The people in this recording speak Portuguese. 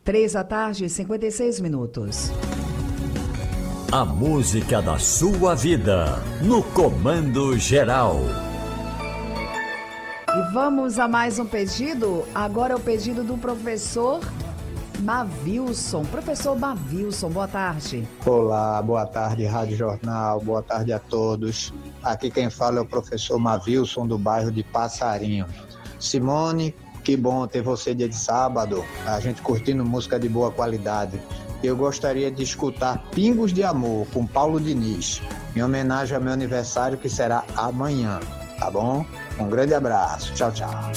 3h56. A música da sua vida, no Comando Geral. E vamos a mais um pedido. Agora é o pedido do professor Mavilson. Professor Mavilson, boa tarde. Olá, boa tarde, Rádio Jornal, boa tarde a todos. Aqui quem fala é o professor Mavilson, do bairro de Passarinho. Simone, que bom ter você dia de sábado, a gente curtindo música de boa qualidade. Eu gostaria de escutar Pingos de Amor, com Paulo Diniz, em homenagem ao meu aniversário, que será amanhã, tá bom? Um grande abraço, tchau, tchau.